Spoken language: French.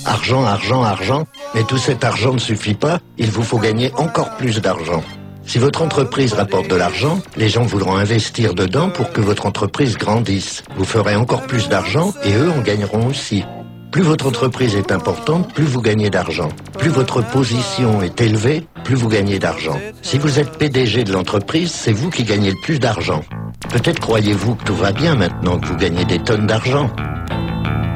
Argent, argent, argent. Mais tout cet argent ne suffit pas, il vous faut gagner encore plus d'argent. Si votre entreprise rapporte de l'argent, les gens voudront investir dedans pour que votre entreprise grandisse. Vous ferez encore plus d'argent et eux en gagneront aussi. Plus votre entreprise est importante, plus vous gagnez d'argent. Plus votre position est élevée, plus vous gagnez d'argent. Si vous êtes PDG de l'entreprise, c'est vous qui gagnez le plus d'argent. Peut-être croyez-vous que tout va bien maintenant que vous gagnez des tonnes d'argent.